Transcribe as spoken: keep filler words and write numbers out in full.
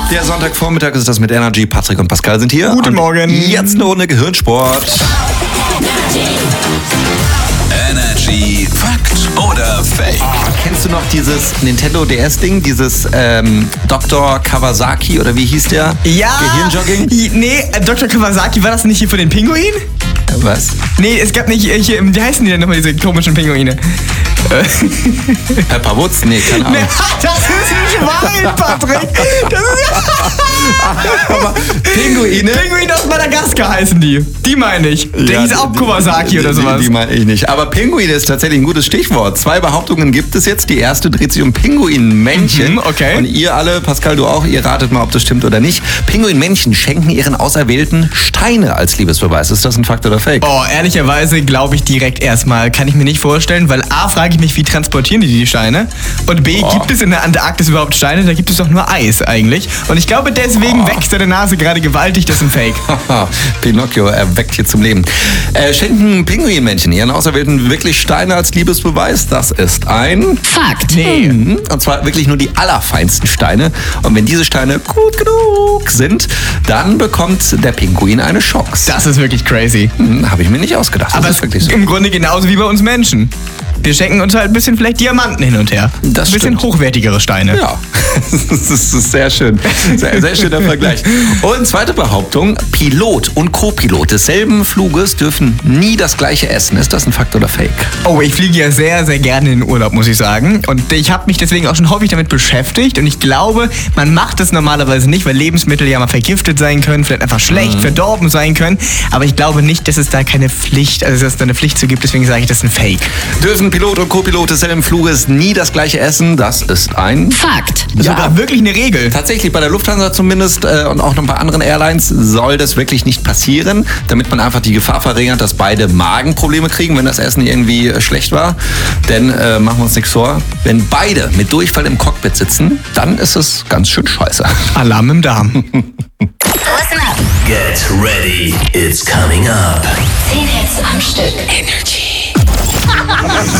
Der Sonntagvormittag ist das mit Energy. Patrick und Pascal sind hier. Guten und Morgen. Jetzt eine Runde Gehirnsport. Energy Fakt oder Fake? Oh, kennst du noch dieses Nintendo D S-Ding? Dieses ähm, Doktor Kawasaki oder wie hieß der? Ja. Gehirnjogging? Nee, Doktor Kawasaki, war das nicht hier von den Pinguinen? Was? Nee, es gab nicht hier, wie heißen die denn nochmal, diese komischen Pinguine? Pepper Woods? Nee, keine Ahnung. Nee, das ist ein Schwein, Patrick. Das ist Aber Pinguine? Pinguine aus Madagaskar heißen die. Die meine ich. Der Ja, hieß auch Kawasaki oder sowas. Die, die meine ich nicht. Aber Pinguine ist tatsächlich ein gutes Stichwort. Zwei Behauptungen gibt es jetzt. Die erste dreht sich um Pinguinmännchen. Mhm, okay. Und ihr alle, Pascal, du auch, ihr ratet mal, ob das stimmt oder nicht. Pinguinmännchen schenken ihren Auserwählten Steine als Liebesbeweis. Ist das ein Fakt oder Fake? Oh, ehrlicherweise glaube ich direkt erstmal. Kann ich mir nicht vorstellen, weil A, frage ich mich, wie transportieren die die Steine? Und B, Oh. gibt es in der Antarktis überhaupt Steine? Da gibt es doch nur Eis eigentlich. Und ich glaube, deswegen Oh. wächst deine Nase gerade gewaltig. Das ist ein Fake. Pinocchio erweckt hier zum Leben. Äh, schenken Pinguinmännchen ihren Auserwählten wirklich Steine als Liebesbeweis? Das ist ein Fakt. Nee. Mhm. Und zwar wirklich nur die allerfeinsten Steine. Und wenn diese Steine gut genug sind, dann bekommt der Pinguin eine Chance. Das ist wirklich crazy. Hm, habe ich mir nicht ausgedacht. Aber das es ist wirklich so. im Grunde genauso wie bei uns Menschen. Wir schenken uns halt ein bisschen vielleicht Diamanten hin und her. Das ein bisschen stimmt. hochwertigere Steine. Ja, das ist sehr schön. Sehr, sehr schöner Vergleich. Und zweite Behauptung, Pilot und Co-Pilot desselben Fluges dürfen nie das gleiche essen. Ist das ein Fakt oder Fake? Oh, ich fliege ja sehr, sehr gerne in den Urlaub, muss ich sagen. Und ich habe mich deswegen auch schon häufig damit beschäftigt. Und ich glaube, man macht das normalerweise nicht, weil Lebensmittel ja mal vergiftet sein können, vielleicht einfach schlecht, Mhm. verdorben sein können. Aber ich glaube nicht, dass es da keine Pflicht, also dass es da eine Pflicht zu gibt. Deswegen sage ich, das ist ein Fake. Dürfen Pilot und Co-Pilot desselben Fluges nie das gleiche essen? Das ist ein Fakt. Sogar wirklich eine Regel. Tatsächlich, bei der Lufthansa zumindest äh, und auch noch bei anderen Airlines soll das wirklich nicht passieren, damit man einfach die Gefahr verringert, dass beide Magenprobleme kriegen, wenn das Essen irgendwie äh, schlecht war. Denn, äh, machen wir uns nichts vor, wenn beide mit Durchfall im Cockpit sitzen, dann ist es ganz schön scheiße. Alarm im Darm. Listen up. Get ready, it's coming up. Zehn Hits am Stück. Energy.